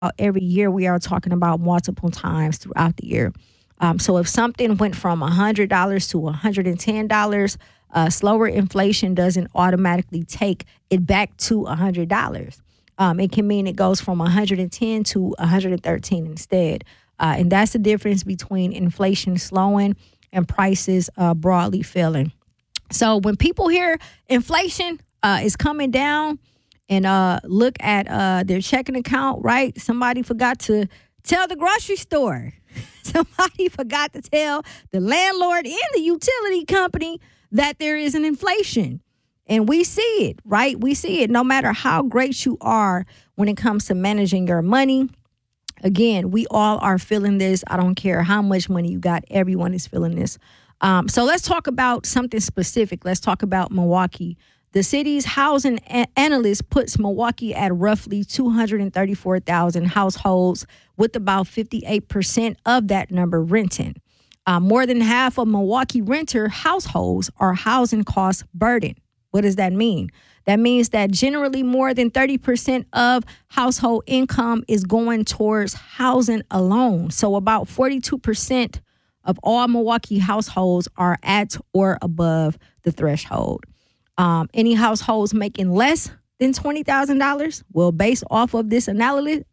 every year, we are talking about multiple times throughout the year. So if something went from $100 to $110, slower inflation doesn't automatically take it back to $100. It can mean it goes from 110 to 113 instead. And that's the difference between inflation slowing and prices broadly falling. So when people hear inflation is coming down and look at their checking account, right? Somebody forgot to tell the grocery store. Somebody forgot to tell the landlord and the utility company that there is an inflation. And we see it, right? We see it no matter how great you are when it comes to managing your money. Again, we all are feeling this. I don't care how much money you got. Everyone is feeling this. So let's talk about something specific. Let's talk about Milwaukee. The city's housing analyst puts Milwaukee at roughly 234,000 households, with about 58% of that number renting. More than half of Milwaukee renter households are housing cost burden. What does that mean? That means that generally more than 30% of household income is going towards housing alone. So about 42% of all Milwaukee households are at or above the threshold. Any households making less than $20,000? Well, based off of this analysis,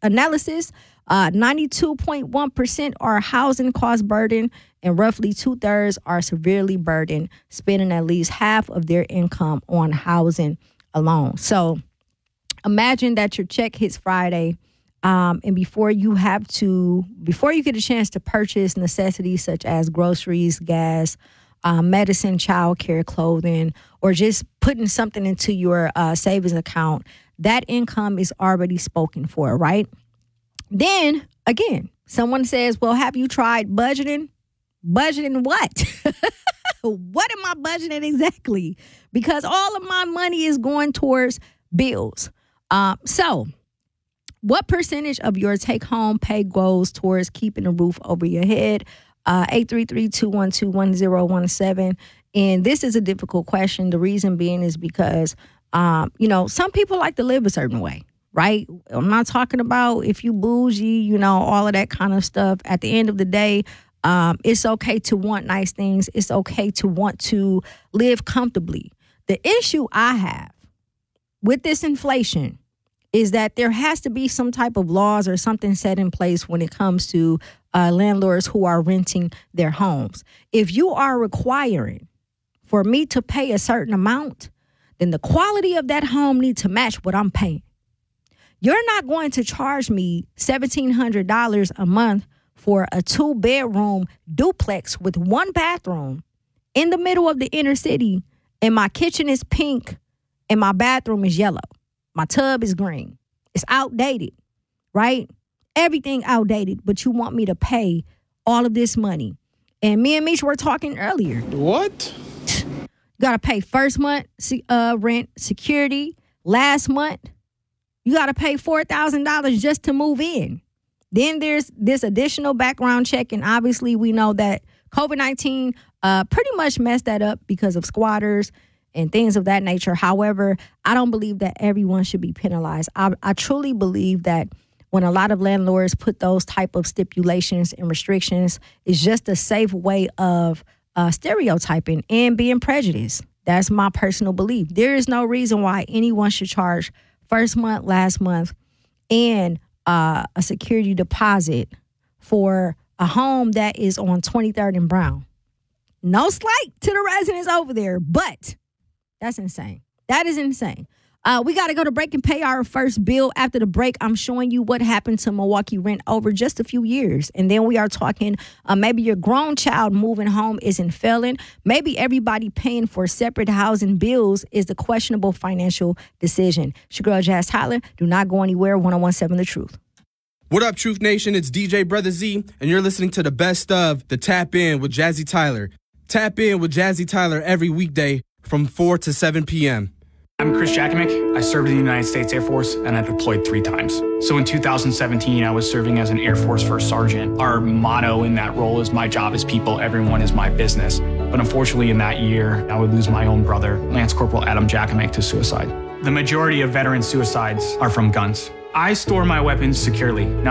92.1% are housing cost burden, and roughly 2/3 are severely burdened, spending at least half of their income on housing alone. So imagine that your check hits Friday, and before you get a chance to purchase necessities such as groceries, gas, medicine, childcare, clothing, or just putting something into your savings account, that income is already spoken for, right? Then, again, someone says, well, have you tried budgeting? Budgeting what? What am I budgeting exactly? Because all of my money is going towards bills. So what percentage of your take-home pay goes towards keeping a roof over your head? 833-212-1017. And this is a difficult question. The reason being is because, some people like to live a certain way, right? I'm not talking about if you bougie, all of that kind of stuff. At the end of the day, it's okay to want nice things. It's okay to want to live comfortably. The issue I have with this inflation is that there has to be some type of laws or something set in place when it comes to landlords who are renting their homes. If you are requiring for me to pay a certain amount, then the quality of that home needs to match what I'm paying. You're not going to charge me $1,700 a month for a 2-bedroom duplex with 1 bathroom in the middle of the inner city, and my kitchen is pink and my bathroom is yellow. My tub is green. It's outdated, right? Everything outdated, but you want me to pay all of this money. And me and Misha were talking earlier. What? You got to pay first month rent, security. Last month, you got to pay $4,000 just to move in. Then there's this additional background check, and obviously we know that COVID-19 pretty much messed that up because of squatters and things of that nature. However, I don't believe that everyone should be penalized. I truly believe that when a lot of landlords put those type of stipulations and restrictions, it's just a safe way of stereotyping and being prejudiced. That's my personal belief. There is no reason why anyone should charge first month, last month, and a security deposit for a home that is on 23rd and Brown. No slight to the residents over there, but that's insane. That is insane. We got to go to break and pay our first bill. After the break, I'm showing you what happened to Milwaukee rent over just a few years. And then we are talking maybe your grown child moving home isn't failing. Maybe everybody paying for separate housing bills is the questionable financial decision. It's your girl, Jazz Tyler. Do not go anywhere. 101.7 The Truth. What up, Truth Nation? It's DJ Brother Z, and you're listening to the best of the Tap In with Jazzy Tyler. Tap In with Jazzy Tyler every weekday from 4 to 7 p.m. I'm Chris Jakimick. I served in the United States Air Force, and I deployed 3 times. So in 2017, I was serving as an Air Force First Sergeant. Our motto in that role is, my job is people, everyone is my business. But unfortunately, in that year, I would lose my own brother, Lance Corporal Adam Jakimick, to suicide. The majority of veteran suicides are from guns. I store my weapons securely.